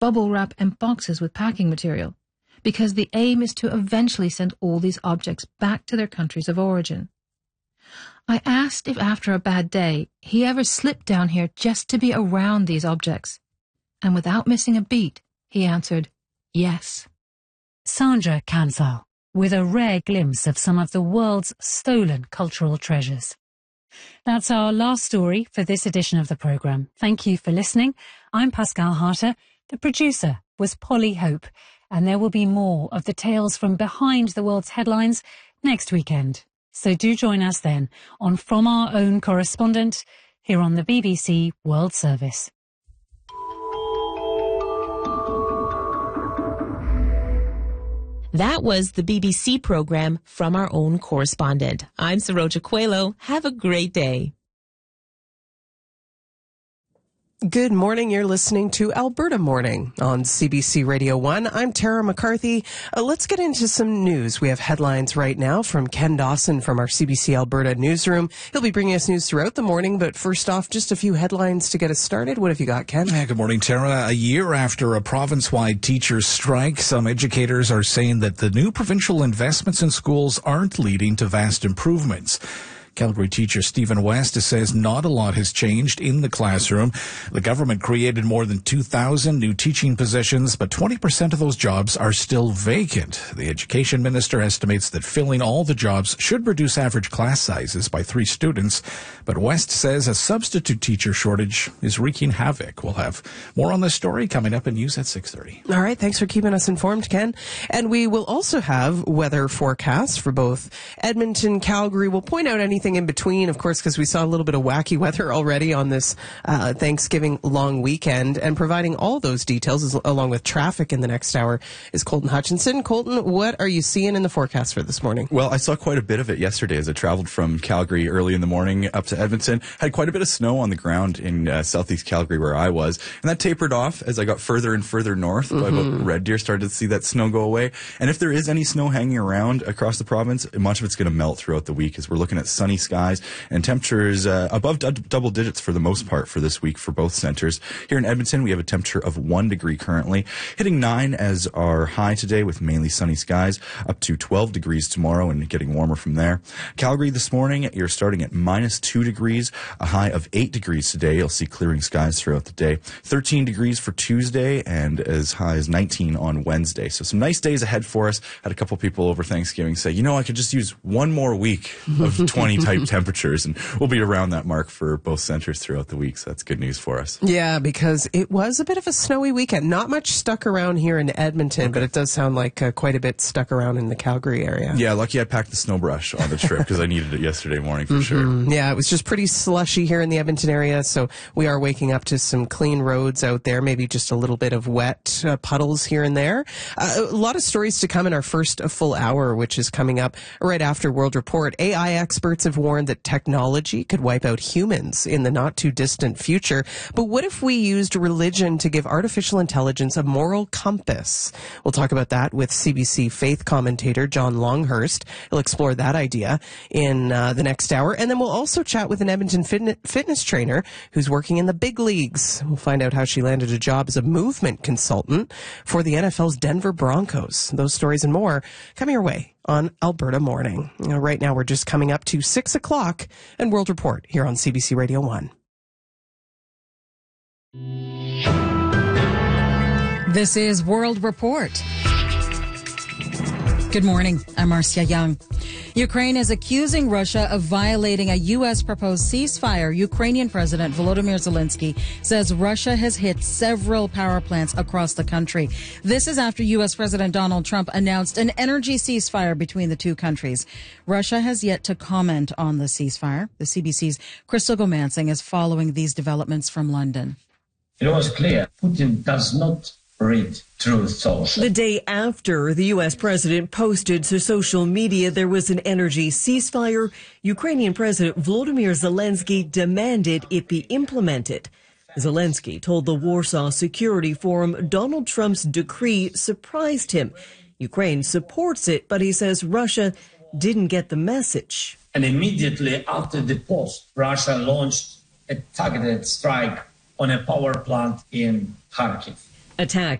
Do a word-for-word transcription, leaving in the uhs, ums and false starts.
bubble wrap, and boxes with packing material, because the aim is to eventually send all these objects back to their countries of origin. I asked if after a bad day he ever slipped down here just to be around these objects, and without missing a beat, he answered, yes. Sandra Kansal, with a rare glimpse of some of the world's stolen cultural treasures. That's our last story for this edition of the programme. Thank you for listening. I'm Pascal Harter. The producer was Polly Hope, and there will be more of the tales from behind the world's headlines next weekend. So do join us then on From Our Own Correspondent here on the B B C World Service. That was the B B C program From Our Own Correspondent. I'm Saroja Coelho. Have a great day. Good morning. You're listening to Alberta Morning on C B C Radio one. I'm Tara McCarthy. Uh, let's get into some news. We have headlines right now from Ken Dawson from our C B C Alberta newsroom. He'll be bringing us news throughout the morning, but first off, just a few headlines to get us started. What have you got, Ken? Yeah, good morning, Tara. A year after a province-wide teachers' strike, some educators are saying that the new provincial investments in schools aren't leading to vast improvements. Calgary teacher Stephen West says not a lot has changed in the classroom. The government created more than two thousand new teaching positions, but twenty percent of those jobs are still vacant. The education minister estimates that filling all the jobs should reduce average class sizes by three students, but West says a substitute teacher shortage is wreaking havoc. We'll have more on this story coming up in News at six thirty. All right, thanks for keeping us informed, Ken. And we will also have weather forecasts for both Edmonton, Calgary. We'll point out anything in between, of course, because we saw a little bit of wacky weather already on this uh, Thanksgiving long weekend. And providing all those details, is, along with traffic in the next hour, is Colton Hutchinson. Colton, what are you seeing in the forecast for this morning? Well, I saw quite a bit of it yesterday as I traveled from Calgary early in the morning up to Edmonton. Had quite a bit of snow on the ground in uh, southeast Calgary where I was. And that tapered off as I got further and further north. Mm-hmm. By about Red Deer, started to see that snow go away. And if there is any snow hanging around across the province, much of it's going to melt throughout the week as we're looking at sunny skies and temperatures uh, above d- double digits for the most part for this week for both centers. Here in Edmonton, we have a temperature of one degree currently, hitting nine as our high today with mainly sunny skies, up to twelve degrees tomorrow and getting warmer from there. Calgary this morning, you're starting at minus two degrees, a high of eight degrees today. You'll see clearing skies throughout the day. thirteen degrees for Tuesday and as high as nineteen on Wednesday. So some nice days ahead for us. Had a couple people over Thanksgiving say, you know, I could just use one more week of twenty type temperatures, and we'll be around that mark for both centers throughout the week. So that's good news for us. Yeah, because it was a bit of a snowy weekend. Not much stuck around here in Edmonton, okay. But it does sound like uh, quite a bit stuck around in the Calgary area. Yeah, lucky I packed the snow brush on the trip because I needed it yesterday morning for mm-hmm. sure. Yeah, it was just pretty slushy here in the Edmonton area, so we are waking up to some clean roads out there, maybe just a little bit of wet uh, puddles here and there. Uh, a lot of stories to come in our first full hour, which is coming up right after World Report. A I experts have warned that technology could wipe out humans in the not-too-distant future. But what if we used religion to give artificial intelligence a moral compass? We'll talk about that with C B C faith commentator John Longhurst. He'll explore that idea in uh, the next hour. And then we'll also chat with an Edmonton fit- fitness trainer who's working in the big leagues. We'll find out how she landed a job as a movement consultant for the N F L's Denver Broncos. Those stories and more coming your way on Alberta Morning. You know, right now, we're just coming up to six o'clock and World Report here on C B C Radio one. This is World Report. Good morning. I'm Marcia Young. Ukraine is accusing Russia of violating a U S proposed ceasefire. Ukrainian President Volodymyr Zelensky says Russia has hit several power plants across the country. This is after U S President Donald Trump announced an energy ceasefire between the two countries. Russia has yet to comment on the ceasefire. The C B C's Crystal Gomansing is following these developments from London. It was clear Putin does not read Truth Social. The day after the U S president posted to social media there was an energy ceasefire, Ukrainian President Volodymyr Zelensky demanded it be implemented. Zelensky told the Warsaw Security Forum Donald Trump's decree surprised him. Ukraine supports it, but he says Russia didn't get the message. And immediately after the post, Russia launched a targeted strike on a power plant in Kharkiv. Attacks